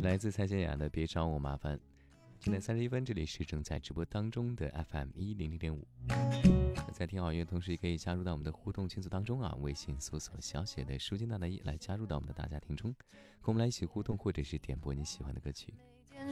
来自蔡健雅的别找我麻烦。现在31分，这里是正在直播当中的 FM100.5。在听好音乐同时，也可以加入到我们的互动群组当中啊，微信搜索小写的书金大大一来加入到我们的大家庭中，跟我们来一起互动，或者是点播你喜欢的歌曲。